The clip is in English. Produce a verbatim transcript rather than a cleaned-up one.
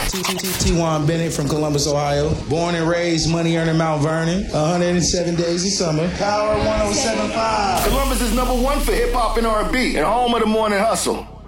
T-Juan Bennett from Columbus, Ohio. Born and raised, money earning Mount Vernon. one hundred seven days of summer. Power one oh seven point five. Columbus is number one for hip-hop and R and B and home of the morning hustle.